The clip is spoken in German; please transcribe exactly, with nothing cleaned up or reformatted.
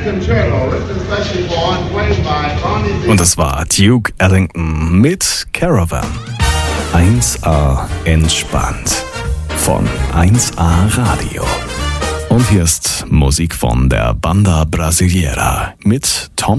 Und das war Duke Ellington mit Caravan. eins A entspannt von eins A Radio. Und hier ist Musik von der Banda Brasileira mit Tom